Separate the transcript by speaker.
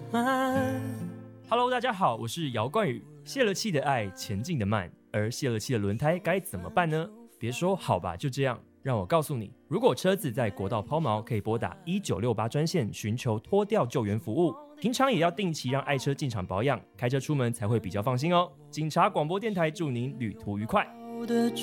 Speaker 1: 慢。
Speaker 2: Hello， 大家好，我是姚冠宇。泄了气的爱，前进的慢，而泄了气的轮胎该怎么办呢？别说好吧，就这样。让我告诉你，如果车子在国道抛锚，可以拨打1968专线寻求拖吊救援服务。平常也要定期让爱车进场保养，开车出门才会比较放心哦。警察广播电台祝您旅途愉快。